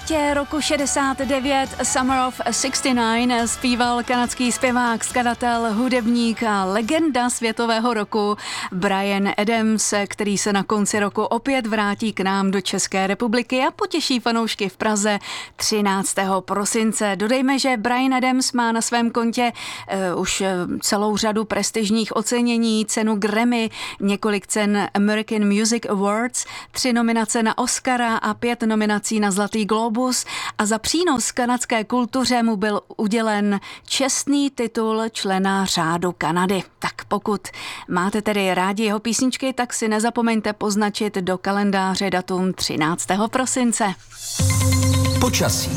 létě roku 69 Summer of 69 zpíval kanadský zpěvák, skladatel, hudebník a legenda světového roku Bryan Adams, který se na konci roku opět vrátí k nám do České republiky a potěší fanoušky v Praze 13. prosince. Dodejme, že Bryan Adams má na svém kontě už celou řadu prestižních ocenění, cenu Grammy, několik cen American Music Awards, 3 nominace na Oscara a 5 nominací na Zlatý glóbus a za přínos kanadské kultuře mu byl udělen čestný titul člena řádu Kanady. Tak pokud máte tedy rádi jeho písničky, tak si nezapomeňte poznačit do kalendáře datum 13. prosince. Počasí.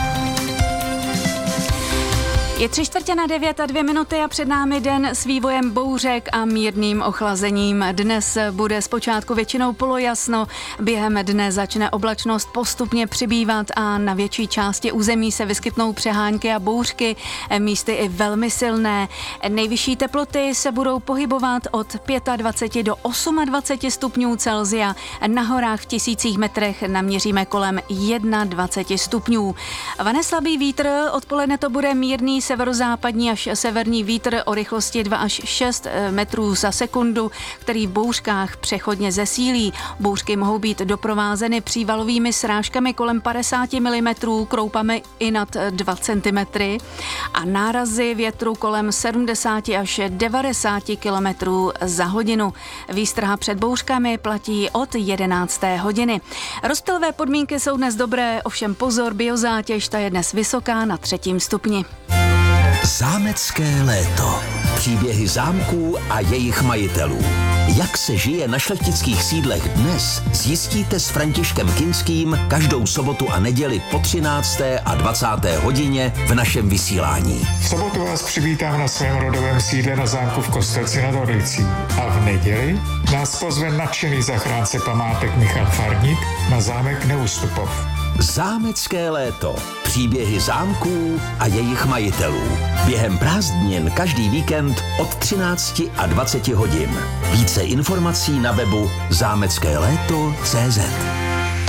Je 8:45 a 2 minuty a před námi den s vývojem bouřek a mírným ochlazením. Dnes bude zpočátku většinou polojasno, během dne začne oblačnost postupně přibývat a na větší části území se vyskytnou přehánky a bouřky, místy i velmi silné. Nejvyšší teploty se budou pohybovat od 25 do 28 stupňů Celsia. Na horách v tisících metrech naměříme kolem 21 stupňů. Vane slabý vítr, odpoledne to bude mírný severozápadní až severní vítr o rychlosti 2 až 6 metrů za sekundu, který v bouřkách přechodně zesílí. Bouřky mohou být doprovázeny přívalovými srážkami kolem 50 mm, kroupami i nad 2 cm a nárazy větru kolem 70 až 90 km za hodinu. Výstraha před bouřkami platí od 11. hodiny. Rozptylové podmínky jsou dnes dobré, ovšem pozor, biozátěž ta je dnes vysoká na 3. stupni. Zámecké léto. Příběhy zámků a jejich majitelů. Jak se žije na šlechtických sídlech dnes, zjistíte s Františkem Kinským každou sobotu a neděli po 13. a 20. hodině v našem vysílání. V sobotu vás přivítám na svém rodovém sídle na zámku v Kostelci nad Orlicí. A v neděli nás pozve nadšený zachránce památek Michal Farník na zámek Neustupov. Zámecké léto. Příběhy zámků a jejich majitelů. Během prázdnin každý víkend od 13 a 20 hodin. Více informací na webu zámeckéléto.cz.